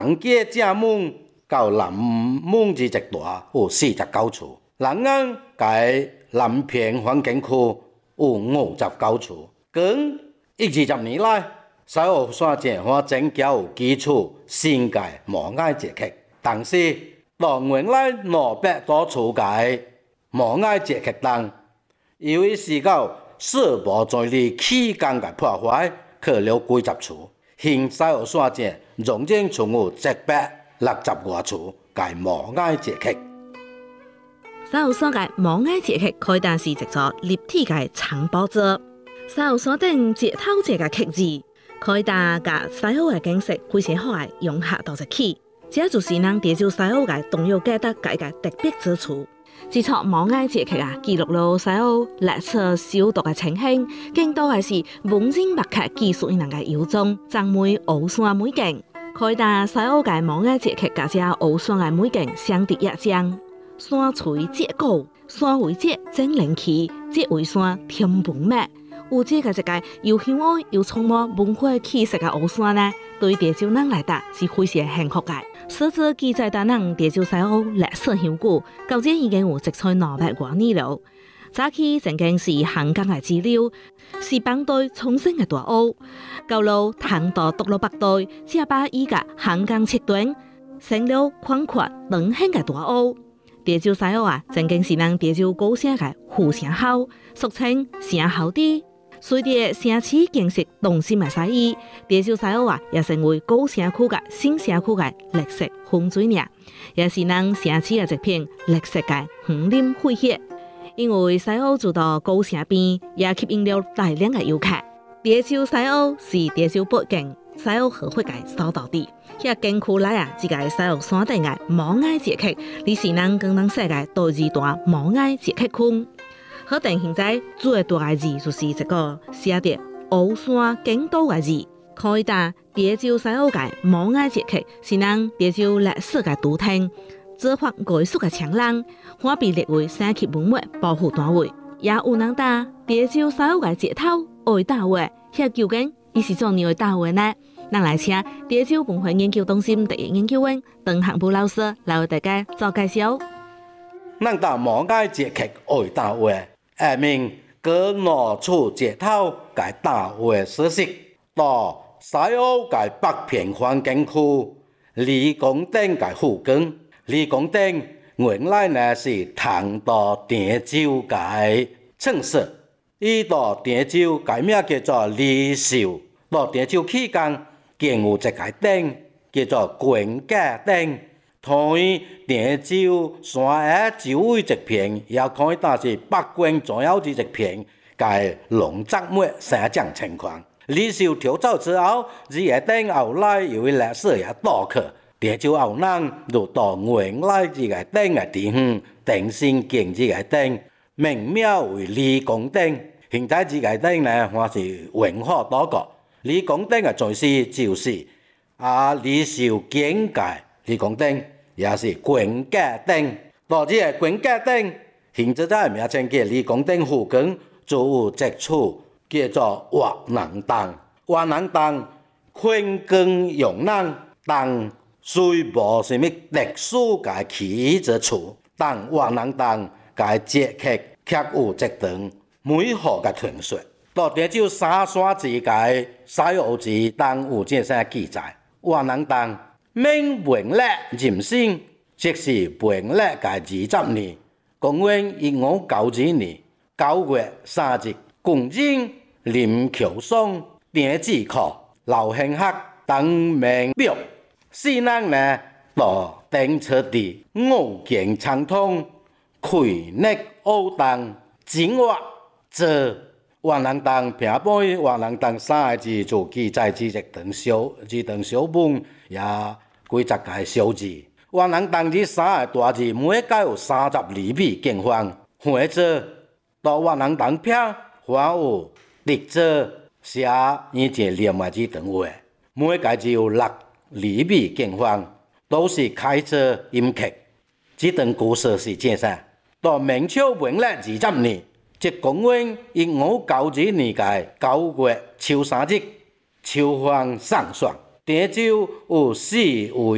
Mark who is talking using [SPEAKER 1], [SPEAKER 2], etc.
[SPEAKER 1] 人家正門到南門之一帶有49處，南岸介南片環境區有59處。近20年來，西澳山線和增加有基礎新嘅無礙捷克，但是當原來200多處嘅無礙捷克當，由於是到世博在你期間嘅破壞，去了幾十處，現西澳山線仍然存有160多處嘅無礙捷克。
[SPEAKER 2] 西澳山嘅無礙捷克開單是一座立體嘅長堡座，西澳山頂街頭這個刻字，開單甲西澳嘅景色非常好嘅融合到一起，這就是咱地州西澳嘅重要價值嘅特別之處。這座無礙捷克記錄了西澳歷史首都嘅情形，更多嘅是文人墨客技術人嘅優種，讚美澳山美景。開單西澳嘅無礙捷克甲這澳山嘅美景相得益彰。山垂節高，山為節整靈氣，節為山添文墨。有這個一個又香愛又充滿文化氣息嘅澳山呢，對地州人來講是非常幸福嘅。實質記載在咱地州西澳歷史悠久，到今已經有100多年了。早期曾經是漢江嘅支流，是幫隊重生嘅大澳。到了唐代獨立北隊，才把伊個漢江切斷，成了寬闊長興嘅大澳。地州西澳曾經是咱地州高城嘅副城號，俗稱城號地。隨着城市建設動心嘅西意，地州西澳也成為高城區嘅新城區嘅綠色風水嶺，也是咱城市嘅一片綠色嘅園林匯血。因為西澳住到高城邊，也吸引了大量嘅遊客。地州西澳是地州北境西澳河谷嘅所到地，遐景區內這個西澳山頂嘅無礙捷克，你是咱廣東省嘅第2大無礙捷克區。可定現在最大嘅字就是一個寫着澳山景都嘅字。開單地州西澳嘅無礙捷克是咱地州歷史嘅都廳，做法藝術嘅強人，可被列為省級文物保護單位。也有人答地州西澳嘅街頭愛大話，遐究竟伊是怎樣愛大話呢？咱來請地州文化研究中心第一研究員鄧行武老師來為大家做介紹。
[SPEAKER 1] 咱到無礙捷克愛大話。下面各攞出街頭嘅大話消息，到西澳嘅北片環境區李公店嘅附近。李公店原來呢是唐到地州嘅稱色，伊到地州改名叫做李秀。到地州期間，建有一個店叫做quyền家店。台地州山下周圍一片，也可以當是北關重要之一片，嘅農作物生長情況。李秀跳走之後，這個店後來由於歷史也多去，地州後人就到原來這個店嘅地方，重新建這個店，命名為李公店。現在這個店呢，還是文化多個。李公店嘅在是就是李秀建嘅李公店。也是quyền家店，到這個quyền家店，現在嘅名稱叫李公店附近，就有一處叫做活人檔。活人檔困耕用人，但雖無什麼特殊嘅起之處，但活人檔嘅捷克卻有一段美好嘅傳說。到地州三山之間西澳之當有這些記載，活人檔。明永曆壬申，即是永曆嘅20年，公元1592年9月3日，公認林橋松電子科劉興克當名表，世人呢到登車地五經暢通，開力澳當整話做活人檔平輩活人檔3個字就記載這段小本也幾十個小字。活人檔這3個大字每個有32米見方，或者到活人檔片還有直接寫以前念的這段話，每個只有62米見方，都是開車音劇。這段故事是這樣，到明朝永曆20年，即公元1592年嘅9月秋3日，秋風爽爽，地州有4位